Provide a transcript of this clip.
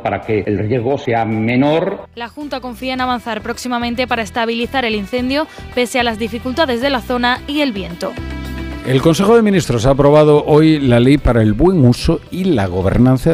para que el riesgo sea menor. La Junta confía en avanzar próximamente para estabilizar el incendio, pese a las dificultades de la zona y el viento. El Consejo de Ministros ha aprobado hoy la Ley para el buen uso y la gobernanza